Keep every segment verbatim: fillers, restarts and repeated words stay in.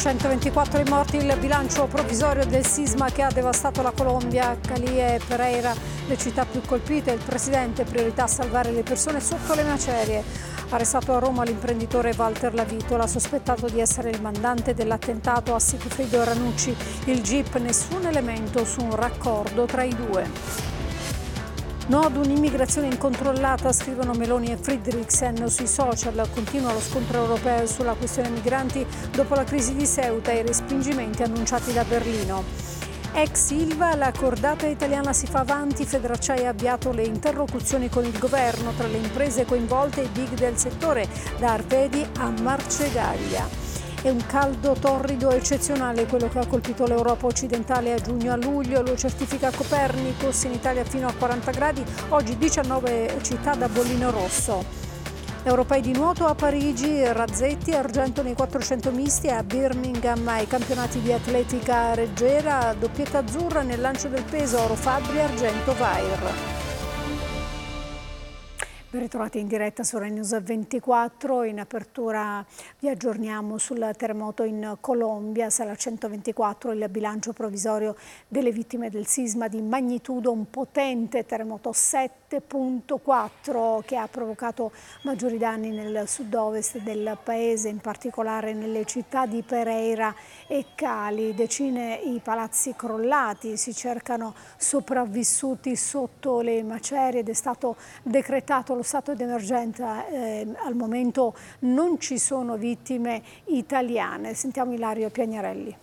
centoventiquattro i morti, il bilancio provvisorio del sisma che ha devastato la Colombia. Cali e Pereira, le città più colpite. Il presidente, priorità a salvare le persone sotto le macerie. Arrestato a Roma l'imprenditore Walter Lavitola, sospettato di essere il mandante dell'attentato a Sigfrido Ranucci. Il G I P, nessun elemento su un raccordo tra i due. No ad un'immigrazione incontrollata, scrivono Meloni e Friedrichsen sui social. Continua lo scontro europeo sulla questione migranti dopo la crisi di Ceuta e i respingimenti annunciati da Berlino. Ex Ilva, la cordata italiana si fa avanti. Federacciai ha avviato le interlocuzioni con il governo, tra le imprese coinvolte e i big del settore, da Arvedi a Marcegaglia. È un caldo torrido eccezionale quello che ha colpito l'Europa occidentale a giugno a luglio, lo certifica Copernicus, in Italia fino a quaranta gradi, oggi diciannove città da bollino rosso. Europei di nuoto a Parigi, Razzetti, argento nei quattrocento misti, a Birmingham ai campionati di atletica leggera, doppietta azzurra nel lancio del peso, oro Fabbri, argento Vair. Ben ritrovati in diretta su Rai News ventiquattro. In apertura vi aggiorniamo sul terremoto in Colombia. Sala centoventiquattro, il bilancio provvisorio delle vittime del sisma di magnitudo, un potente terremoto sette virgola quattro che ha provocato maggiori danni nel sud-ovest del paese, in particolare nelle città di Pereira e Cali. Decine i palazzi crollati, si cercano sopravvissuti sotto le macerie ed è stato decretato lo stato di emergenza. Eh, al momento non ci sono vittime italiane. Sentiamo Ilario Piagnarelli.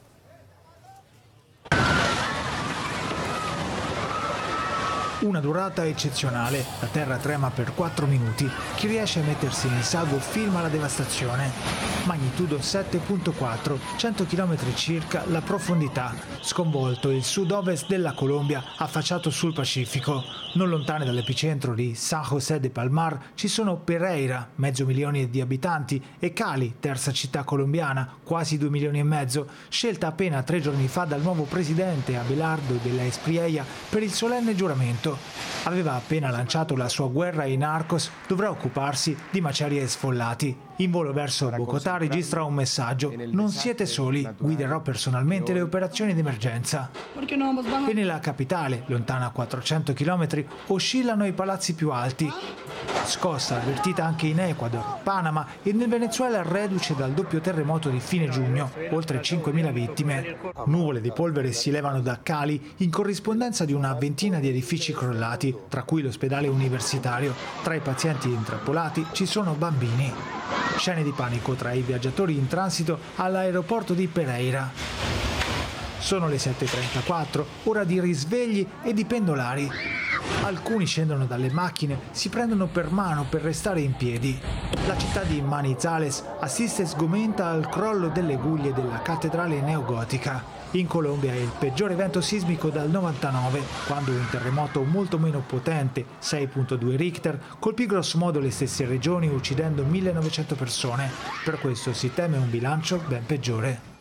Una durata eccezionale, la terra trema per quattro minuti, chi riesce a mettersi in salvo filma la devastazione. Magnitudo sette virgola quattro, cento chilometri circa la profondità, sconvolto il sud-ovest della Colombia affacciato sul Pacifico. Non lontane dall'epicentro di San José de Palmar ci sono Pereira, mezzo milione di abitanti, e Cali, terza città colombiana, quasi due milioni e mezzo, scelta appena tre giorni fa dal nuovo presidente Abelardo de la Espriella per il solenne giuramento. Aveva appena lanciato la sua guerra ai narcos, dovrà occuparsi di macerie e sfollati. In volo verso Bogotà registra un messaggio: non siete soli, guiderò personalmente le operazioni di emergenza. E nella capitale, lontana quattrocento chilometri, oscillano i palazzi più alti. Scossa avvertita anche in Ecuador, Panama e nel Venezuela reduce dal doppio terremoto di fine giugno, oltre cinquemila vittime. Nuvole di polvere si levano da Cali in corrispondenza di una ventina di edifici crollati, tra cui l'ospedale universitario. Tra i pazienti intrappolati ci sono bambini. Scene di panico tra i viaggiatori in transito all'aeroporto di Pereira. Sono le sette e trentaquattro, ora di risvegli e di pendolari. Alcuni scendono dalle macchine, si prendono per mano per restare in piedi. La città di Manizales assiste sgomenta al crollo delle guglie della cattedrale neogotica. In Colombia è il peggior evento sismico dal novantanove, quando un terremoto molto meno potente, sei virgola due Richter, colpì grossomodo le stesse regioni uccidendo millenovecento persone. Per questo si teme un bilancio ben peggiore.